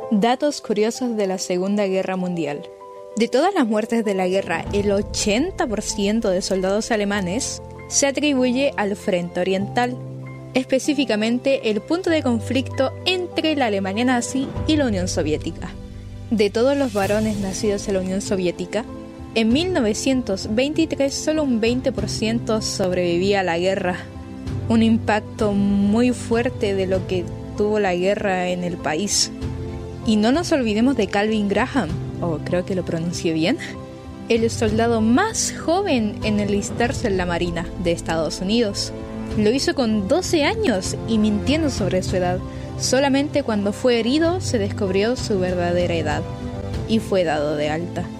Datos curiosos de la Segunda Guerra Mundial. De todas las muertes de la guerra, el 80% de soldados alemanes se atribuye al Frente Oriental, específicamente el punto de conflicto entre la Alemania nazi y la Unión Soviética. De todos los varones nacidos en la Unión Soviética, en 1923 solo un 20% sobrevivía a la guerra, un impacto muy fuerte de lo que tuvo la guerra en el país. Y no nos olvidemos de Calvin Graham, o creo que lo pronuncié bien, el soldado más joven en enlistarse en la Marina de Estados Unidos. Lo hizo con 12 años y mintiendo sobre su edad. Solamente cuando fue herido se descubrió su verdadera edad y fue dado de alta.